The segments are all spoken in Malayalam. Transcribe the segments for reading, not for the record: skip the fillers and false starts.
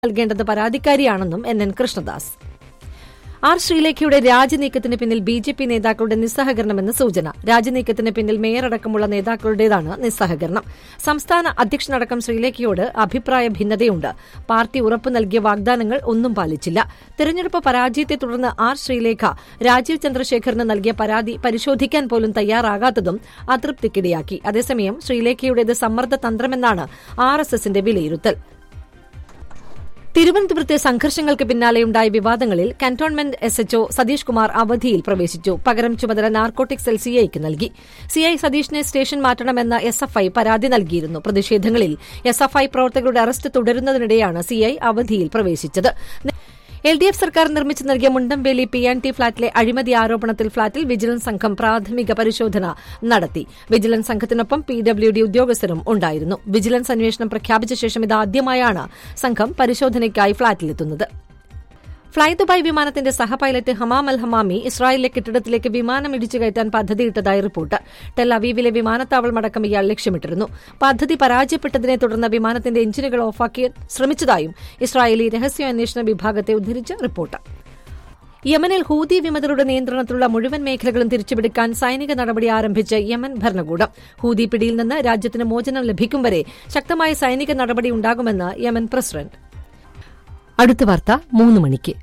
നൽകേണ്ടത് പരാതിക്കാരിയാണെന്നും NN കൃഷ്ണദാസ്. ആർ ശ്രീലേഖയുടെ രാജിനീക്കത്തിന് പിന്നിൽ BJP നേതാക്കളുടെ നിസ്സഹകരണമെന്ന് സൂചന. രാജിനീക്കത്തിന് പിന്നിൽ മേയറടക്കമുള്ള നേതാക്കളുടേതാണ് നിസ്സഹകരണം. സംസ്ഥാന അധ്യക്ഷനടക്കം ശ്രീലേഖയോട് അഭിപ്രായ ഭിന്നതയുണ്ട്. പാർട്ടി ഉറപ്പു നൽകിയ വാഗ്ദാനങ്ങൾ ഒന്നും പാലിച്ചില്ല. തെരഞ്ഞെടുപ്പ് പരാജയത്തെ തുടർന്ന് ആർ ശ്രീലേഖ രാജീവ് ചന്ദ്രശേഖറിന് നൽകിയ പരാതി പരിശോധിക്കാൻ പോലും തയ്യാറാകാത്തതും അതൃപ്തിക്കിടയാക്കി. അതേസമയം ശ്രീലേഖയുടേത് സമ്മർദ്ദ തന്ത്രമെന്നാണ് RSSന്റെ വിലയിരുത്തൽ. തിരുവനന്തപുരത്തെ സംഘർഷങ്ങൾക്ക് പിന്നാലെയുണ്ടായ വിവാദങ്ങളിൽ കന്റോൺമെന്റ് SHO സതീഷ് കുമാർ അവധിയിൽ പ്രവേശിച്ചു. പകരം ചുമതല നാർക്കോട്ടിക് സെൽ CIക്ക് നൽകി. CI സതീഷിനെ സ്റ്റേഷൻ മാറ്റണമെന്ന SFI പരാതി നൽകിയിരുന്നു. പ്രതിഷേധങ്ങളിൽ SFI പ്രവർത്തകരുടെ അറസ്റ്റ് തുടരുന്നതിനിടെയാണ് CI അവധിയിൽ പ്രവേശിച്ചത്. LDF സർക്കാർ നിർമ്മിച്ചു നൽകിയ മുണ്ടംവേലി P&T ഫ്ളാറ്റിലെ അഴിമതി ആരോപണത്തിൽ ഫ്ളാറ്റിൽ വിജിലൻസ് സംഘം പ്രാഥമിക പരിശോധന നടത്തി. വിജിലൻസ് സംഘത്തിനൊപ്പം PWD ഉദ്യോഗസ്ഥരും ഉണ്ടായിരുന്നു. വിജിലൻസ് അന്വേഷണം പ്രഖ്യാപിച്ച ശേഷം ഇതാദ്യമായാണ് സംഘം പരിശോധനയ്ക്കായി ഫ്ളാറ്റിലെത്തുന്നത്. ഫ്ളൈ ദുബായ് വിമാനത്തിന്റെ സഹപൈലറ്റ് ഹമാം അൽ ഹമാമി ഇസ്രായേലിലെ കെട്ടിടത്തിലേക്ക് വിമാനം ഇടിച്ചു കയറ്റാൻ പദ്ധതിയിട്ടതായി റിപ്പോർട്ട്. ടെൽ അവീവിലെ വിമാനത്താവളമടക്കം ഇയാൾ ലക്ഷ്യമിട്ടിരുന്നു. പദ്ധതി പരാജയപ്പെട്ടതിനെ തുടർന്ന് വിമാനത്തിന്റെ എഞ്ചിനുകൾ ഓഫാക്കാൻ ശ്രമിച്ചതായും ഇസ്രായേലി രഹസ്യാന്വേഷണ വിഭാഗത്തെ ഉദ്ധരിച്ച് റിപ്പോർട്ട്. യമനിൽ ഹൂതി വിമതരുടെ നിയന്ത്രണത്തിലുള്ള മുഴുവൻ മേഖലകളും തിരിച്ചുപിടിക്കാൻ സൈനിക നടപടി ആരംഭിച്ച് യമൻ ഭരണകൂടം. ഹൂതി പിടിയിൽ നിന്ന് രാജ്യത്തിന് മോചനം ലഭിക്കും വരെ ശക്തമായ സൈനിക നടപടി ഉണ്ടാകുമെന്ന് യമൻ പ്രസിഡന്റ്. അടുത്ത വാർത്ത 3 മണിക്ക്.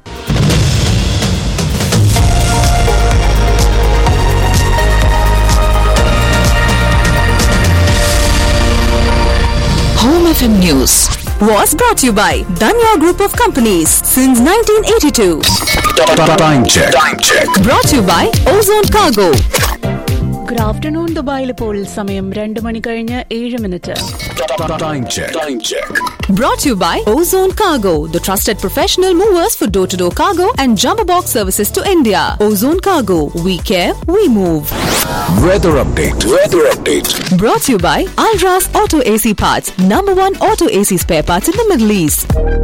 Home FM News was brought to you by Danya Group of Companies since 1982. Time check. Brought to you by Ozone Cargo. Good afternoon. ദുബായിൽ ഇപ്പോൾ സമയം 2 മണി കഴിഞ്ഞ് 7 minute. Time check. Brought to you by Ozone Cargo, the trusted professional movers for door-to-door cargo and jumbo box services to India. Ozone Cargo, we care, we move. Weather update. Brought to you by Alras Auto AC Parts, #1 auto AC spare parts in the Middle East.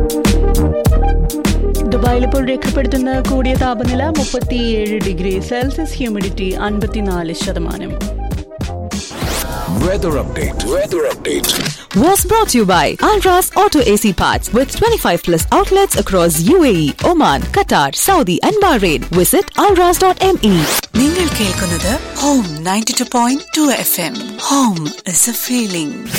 ദുബായിൽ ഇപ്പോൾ രേഖപ്പെടുത്തുന്ന കൂടിയ താപനില 37 degree Celsius, humidity 54%. Weather update. Was brought to you by Alras Auto AC Parts with 25+ outlets across UAE, Oman, Qatar, Saudi and Bahrain. Visit alras.me. നിങ്ങൾ കേൾക്കുന്നത് Home 92.2 FM. Home is a feeling.